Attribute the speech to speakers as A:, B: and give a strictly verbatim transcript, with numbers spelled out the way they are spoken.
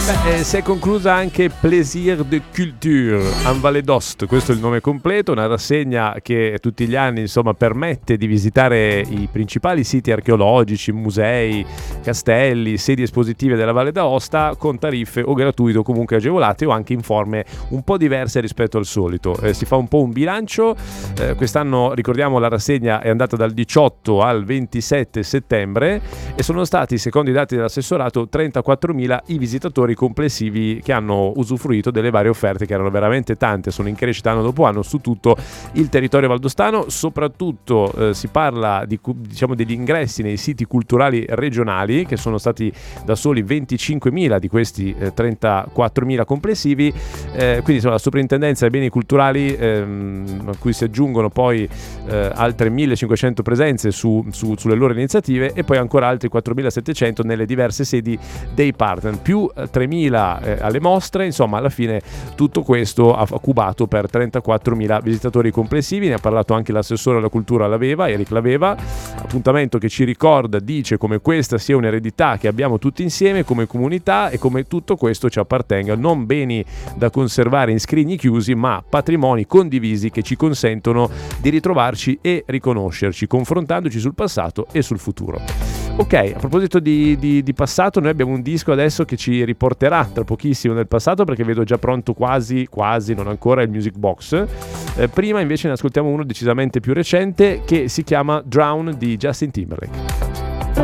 A: Beh, eh, si è conclusa anche Plaisir de Culture en Val d'Ost, questo è il nome completo, una rassegna che tutti gli anni insomma permette di visitare i principali siti archeologici, musei, castelli, sedi espositive della Valle d'Aosta con tariffe o gratuite o comunque agevolate o anche in forme un po' diverse rispetto al solito. Eh, si fa un po' un bilancio, eh, quest'anno ricordiamo la rassegna è andata dal diciotto al ventisette settembre e sono stati, secondo i dati dell'assessorato, trentaquattromila i visitatori complessivi che hanno usufruito delle varie offerte, che erano veramente tante, sono in crescita anno dopo anno su tutto il territorio valdostano. Soprattutto eh, si parla di, diciamo, degli ingressi nei siti culturali regionali, che sono stati da soli venticinquemila di questi eh, trentaquattromila complessivi, eh, quindi insomma, la soprintendenza dei beni culturali, ehm, a cui si aggiungono poi eh, altre millecinquecento presenze su, su, sulle loro iniziative e poi ancora altri quattromilasettecento nelle diverse sedi dei partner, più eh, tremila eh, alle mostre. Insomma, alla fine tutto questo ha cubato per trentaquattromila visitatori complessivi. Ne ha parlato anche l'assessore alla cultura Laveva, Eric Laveva, appuntamento che ci ricorda, dice, come questa sia un'eredità che abbiamo tutti insieme come comunità e come tutto questo ci appartenga, non beni da conservare in scrigni chiusi, ma patrimoni condivisi che ci consentono di ritrovarci e riconoscerci, confrontandoci sul passato e sul futuro. Ok, a proposito di, di, di passato, noi abbiamo un disco adesso che ci riporterà tra pochissimo nel passato, perché vedo già pronto quasi, quasi, non ancora, il Music Box. Eh, prima invece ne ascoltiamo uno decisamente più recente che si chiama Drown di Justin Timberlake.